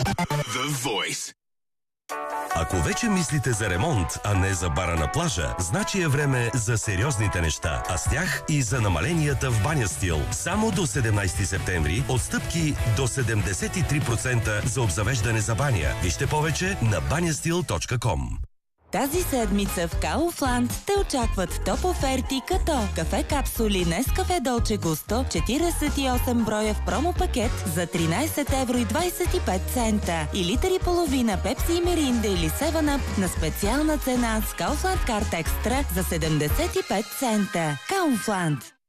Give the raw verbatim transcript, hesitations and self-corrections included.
The Voice. Ако вече мислите за ремонт, а не за бара на плажа, значи е време за сериозните неща, а с тях и за намаленията в Баня Стил. Само до седемнайсети септември отстъпки до седемдесет и три процента за обзавеждане за баня. Вижте повече на банястил точка ком. Тази седмица в Kaufland те очакват топ оферти като кафе капсули Нескафе Долче Густо четирийсет и осем броя в промо пакет за тринайсет евро и двайсет и пет цента и литър и половина Пепси и Миринда или седем ап на специална цена с Kaufland Card Extra за седемдесет и пет цента. Kaufland.